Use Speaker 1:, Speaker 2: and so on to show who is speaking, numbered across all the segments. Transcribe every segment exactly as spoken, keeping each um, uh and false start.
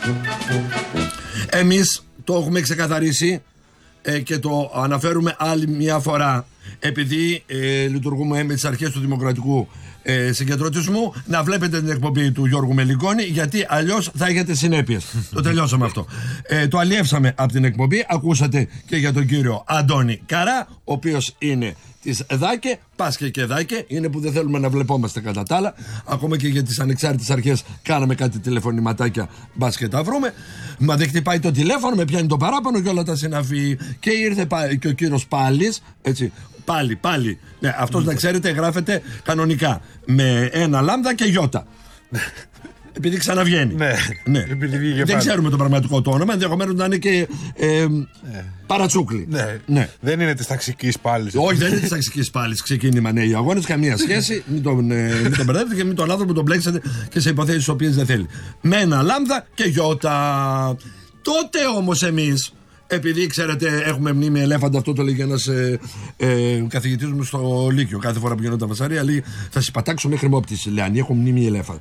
Speaker 1: Εμείς το έχουμε ξεκαθαρίσει ε, και το αναφέρουμε άλλη μια φορά, επειδή ε, λειτουργούμε με τις αρχές του δημοκρατικού ε, συγκεντρωτισμού, να βλέπετε την εκπομπή του Γιώργου Μελικόνη, γιατί αλλιώς θα έχετε συνέπειες. Το τελειώσαμε αυτό. Ε, το αλλιεύσαμε από την εκπομπή. Ακούσατε και για τον κύριο Αντώνη Καρά, ο οποίος είναι της ΔΑΚΕ, Πάσχε και ΔΑΚΕ, είναι που δεν θέλουμε να βλεπόμαστε κατά τα άλλα. Ακόμα και για τις ανεξάρτητες αρχές κάναμε κάτι τηλεφωνηματάκια, μπας και τα βρούμε. Μα δεν χτυπάει το τηλέφωνο, με πιάνει το παράπονο και όλα τα συναφή. Και ήρθε και ο κύριος Πάλης, έτσι. Πάλι, πάλι. Ναι, αυτός να ξέρετε γράφεται κανονικά με ένα λάμδα και γιώτα. Επειδή ξαναβγαίνει.
Speaker 2: Ναι,
Speaker 1: ναι.
Speaker 2: Επειδή βγήκε
Speaker 1: δεν
Speaker 2: πάλι.
Speaker 1: Ξέρουμε το πραγματικό το όνομα, ενδεχομένως να είναι και ε,
Speaker 2: ναι.
Speaker 1: παρατσούκλι.
Speaker 2: Ναι.
Speaker 1: Ναι.
Speaker 2: Δεν είναι της ταξικής πάλης.
Speaker 1: Όχι, δεν είναι της ταξικής πάλης. Ξεκίνημα νέοι αγώνες, καμία σχέση. Μην τον, ε, μην τον μπερδεύετε και μην τον άνθρωπο τον μπλέξετε και σε υποθέσεις τις οποίες δεν θέλει. Με ένα λάμδα και γιώτα. Τότε όμως εμείς, επειδή ξέρετε, έχουμε μνήμη ελέφαντα, αυτό το λέγει ένας ε, ε, καθηγητής μου στο Λύκειο. Κάθε φορά που γίνονται βασαρία, λέει θα συμπατάξω μέχρι μόπτηση. Λέει, έχω μνήμη ελέφαντα.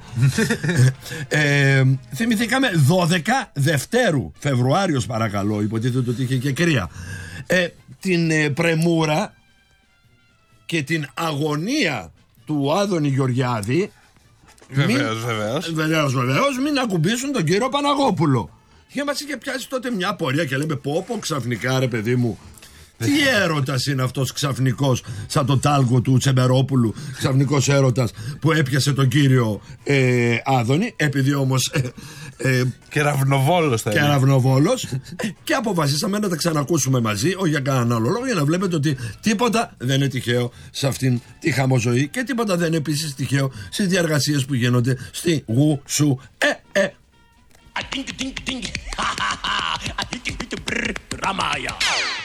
Speaker 1: ε, θυμηθήκαμε δώδεκα Δευτέρου, Φεβρουάριος παρακαλώ, υποτίθεται ότι είχε και κρύα. Ε, την ε, πρεμούρα και την αγωνία του Άδωνη Γεωργιάδη.
Speaker 2: Βεβαίως, βεβαίως.
Speaker 1: Βεβαίως, βεβαίως, μην ακουμπήσουν τον κύριο Παναγόπουλο. Και μας είχε πιάσει τότε μια απορία και λέμε πω πω ξαφνικά ρε παιδί μου, τι έρωτας είναι αυτός ξαφνικός, σαν το τάλγο του Τσεμπερόπουλου, ξαφνικός έρωτας που έπιασε τον κύριο ε, Άδωνη, επειδή όμως ε, ε,
Speaker 2: Κεραυνοβόλος θα είναι.
Speaker 1: Κεραυνοβόλος ε, και αποφασίσαμε να τα ξανακούσουμε μαζί, όχι για κανέναν άλλο λόγο, για να βλέπετε ότι τίποτα δεν είναι τυχαίο σε αυτήν τη χαμοζωή και τίποτα δεν είναι επίσης τυχαίο στις διαργασίες που γίνονται στη γου σου ε ε.
Speaker 3: I think, think, think. Ha ha ha. I think, think, brr, Ramaya.